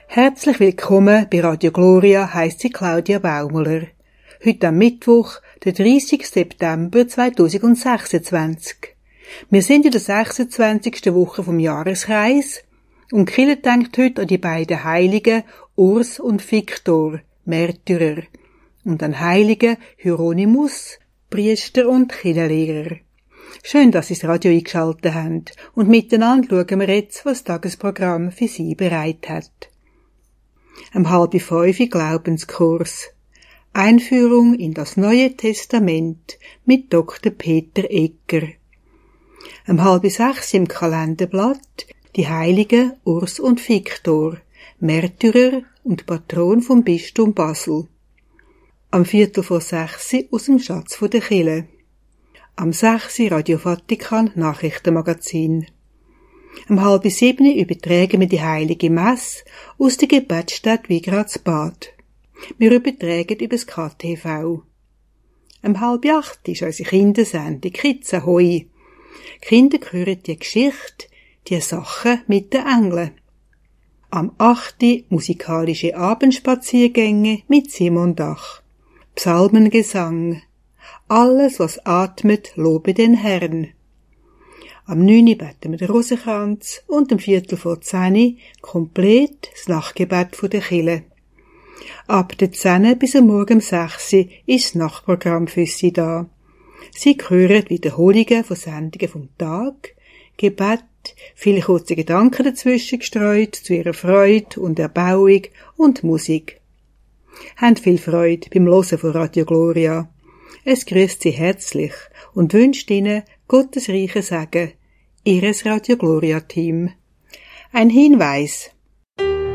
Herzlich willkommen bei Radio Gloria, heisst sie Claudia Baumler. Heute am Mittwoch, der 30. September 2026. Wir sind in der 26. Woche vom Jahreskreis und Kirche denkt heute an die beiden Heiligen Urs und Viktor, Märtyrer, und an Heiligen Hieronymus, Priester und Kirchenlehrer. Schön, dass Sie das Radio eingeschaltet haben und miteinander schauen wir jetzt, was das Tagesprogramm für Sie bereit hat. Um 4:30 Glaubenskurs. Einführung in das Neue Testament mit Dr. Peter Egger. Um 5:30 im Kalenderblatt die Heiligen Urs und Viktor, Märtyrer und Patron vom Bistum Basel. Am 5:45 aus dem Schatz der Kirche. Am 6 Radio Vatikan Nachrichtenmagazin. Um 6:30 übertragen wir die Heilige Messe aus der Gebetsstätte Wigradsbad. Wir übertragen über das KTV. Um 7:30 ist unsere Kindersendung Kids Ahoi. Kinder hören die Geschichte, die Sachen mit den Engeln. Am 8 musikalische Abendspaziergänge mit Simon Dach. Psalmengesang. Alles, was atmet, lobe den Herrn. Am 9 beten wir den Rosenkranz und um 9:45 komplett das Nachtgebet der Kirche. Ab der 10 bis am Morgen um 6 ist das Nachtprogramm für Sie da. Sie hören Wiederholungen von Sendungen vom Tag, Gebet, viele kurze Gedanken dazwischen gestreut zu Ihrer Freude und Erbauung und Musik. Habt viel Freude beim Hören von Radio Gloria. Es grüßt Sie herzlich und wünscht Ihnen Gottes reichen Segen. Ihres Radio Gloria Team. Ein Hinweis.